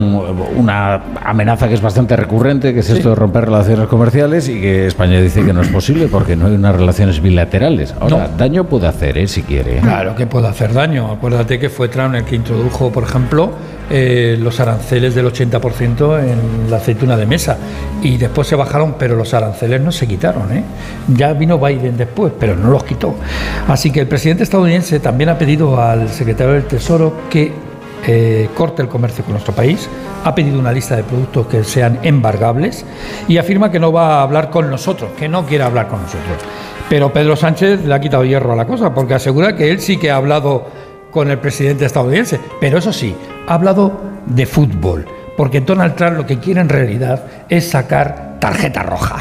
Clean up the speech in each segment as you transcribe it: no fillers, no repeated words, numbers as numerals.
una amenaza que es bastante recurrente, que es esto de romper relaciones comerciales, y que España dice que no es posible porque no hay unas relaciones bilaterales. Ahora, daño puede hacer, si quiere. Claro que puede hacer daño. Acuérdate que fue Trump el que introdujo, por ejemplo, los aranceles del 80% en la aceituna de mesa, y después se bajaron, pero los aranceles no se quitaron, Ya vino Biden después, pero no los quitó. Así que el presidente estadounidense también ha pedido al secretario del Tesoro que corte el comercio con nuestro país, ha pedido una lista de productos que sean embargables y afirma que no va a hablar con nosotros, que no quiere hablar con nosotros. Pero Pedro Sánchez le ha quitado hierro a la cosa, porque asegura que él sí que ha hablado con el presidente estadounidense, pero eso sí, ha hablado de fútbol, porque Donald Trump lo que quiere en realidad es sacar tarjeta roja.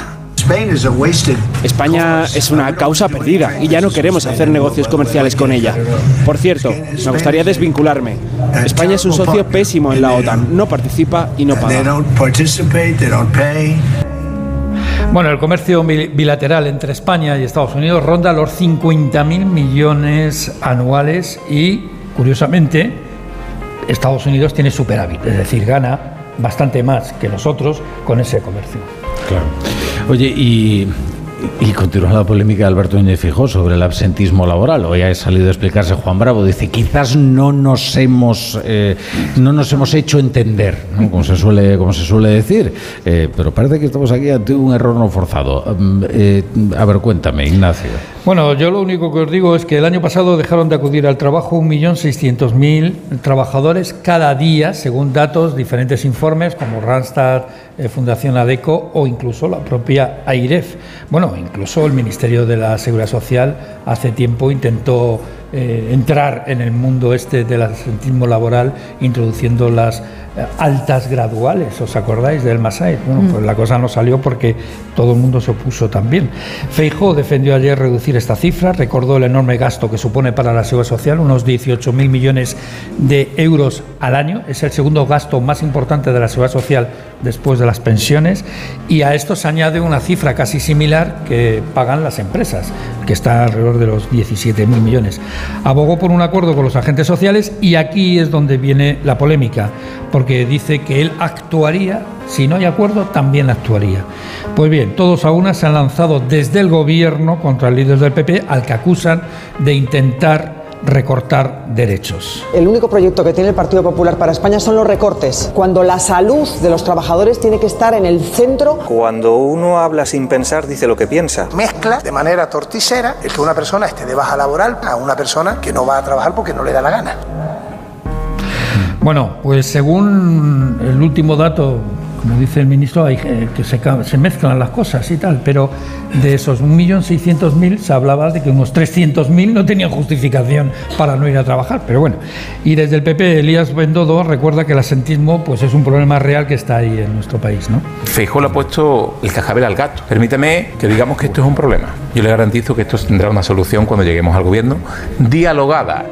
España es una causa perdida y ya no queremos hacer negocios comerciales con ella. Por cierto, me gustaría desvincularme. España es un socio pésimo en la OTAN, no participa y no paga. Bueno, el comercio bilateral entre España y Estados Unidos ronda los 50.000 millones anuales y, curiosamente, Estados Unidos tiene superávit, es decir, gana bastante más que nosotros con ese comercio. Claro. Oye, y continúa la polémica de Alberto Núñez Feijóo sobre el absentismo laboral. Hoy ha salido a explicarse Juan Bravo. Dice, quizás no nos hemos hecho entender, ¿no? como se suele decir. Pero parece que estamos aquí ante un error no forzado. A ver, cuéntame, Ignacio. Bueno, yo lo único que os digo es que el año pasado dejaron de acudir al trabajo 1.600.000 trabajadores cada día, según datos, diferentes informes como Randstad, Fundación ADECO o incluso la propia AIREF. Bueno, incluso el Ministerio de la Seguridad Social hace tiempo intentó entrar en el mundo del absentismo laboral introduciendo las altas graduales, ¿os acordáis del Masai? Bueno, pues la cosa no salió porque todo el mundo se opuso también. Feijóo defendió ayer reducir esta cifra, recordó el enorme gasto que supone para la Seguridad Social, unos 18.000 millones de euros al año, es el segundo gasto más importante de la Seguridad Social después de las pensiones, y a esto se añade una cifra casi similar que pagan las empresas, que está alrededor de los 17.000 millones. Abogó por un acuerdo con los agentes sociales y aquí es donde viene la polémica, porque dice que él actuaría, si no hay acuerdo, también actuaría. Pues bien, todos a una se han lanzado desde el gobierno contra el líder del PP, al que acusan de intentar recortar derechos. El único proyecto que tiene el Partido Popular para España son los recortes, cuando la salud de los trabajadores tiene que estar en el centro. Cuando uno habla sin pensar, dice lo que piensa. Mezcla de manera torticera el que una persona esté de baja laboral a una persona que no va a trabajar porque no le da la gana. Bueno, pues según el último dato, como dice el ministro, hay que se mezclan las cosas y tal, pero de esos 1.600.000 se hablaba de que unos 300.000 no tenían justificación para no ir a trabajar, pero bueno. Y desde el PP, Elías Bendodo recuerda que el absentismo pues es un problema real que está ahí en nuestro país, ¿no? Feijóo le ha puesto el cascabel al gato. Permíteme que digamos que esto es un problema. Yo le garantizo que esto tendrá una solución cuando lleguemos al gobierno, dialogada.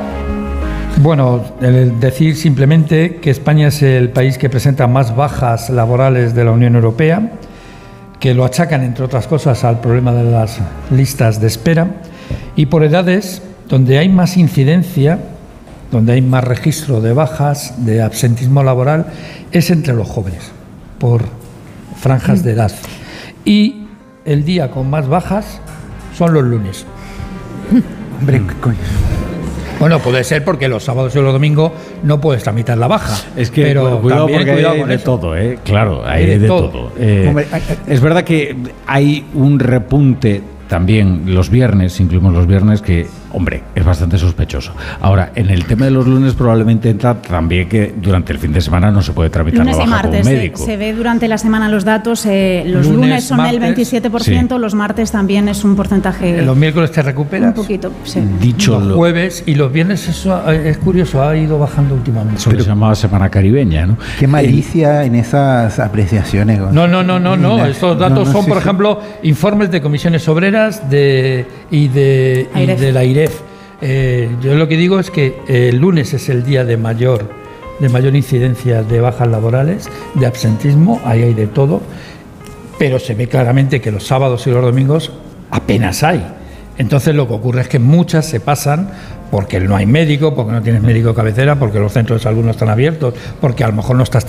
Bueno, el decir simplemente que España es el país que presenta más bajas laborales de la Unión Europea, que lo achacan, entre otras cosas, al problema de las listas de espera, y por edades, donde hay más incidencia, donde hay más registro de bajas, de absentismo laboral, es entre los jóvenes, por franjas de edad. Y el día con más bajas son los lunes. Hombre, ¿qué coño? Bueno, puede ser porque los sábados y los domingos no puedes tramitar la baja. Es que pero cuidado también, porque cuidado hay con de eso. todo, Claro, hay de todo. Es verdad que hay un repunte también los viernes, incluimos los viernes, que, hombre, es bastante sospechoso. Ahora, en el tema de los lunes probablemente entra también que durante el fin de semana no se puede tramitar lunes la baja y martes, con un médico. se ve durante la semana los datos, los lunes son martes, el 27%, sí. Los martes también es un porcentaje. Los miércoles te recuperas. Un poquito, sí. Dicho los jueves y los viernes, eso es curioso, ha ido bajando últimamente. Eso que se llamaba semana caribeña, ¿no? Qué malicia en esas apreciaciones. No. Estos datos son, por ejemplo, informes de comisiones obreras y de la AIREF. Yo lo que digo es que el lunes es el día de mayor incidencia de bajas laborales, de absentismo, ahí hay de todo, pero se ve claramente que los sábados y los domingos apenas hay. Entonces lo que ocurre es que muchas se pasan porque no hay médico, porque no tienes médico de cabecera, porque los centros de salud no están abiertos, porque a lo mejor no estás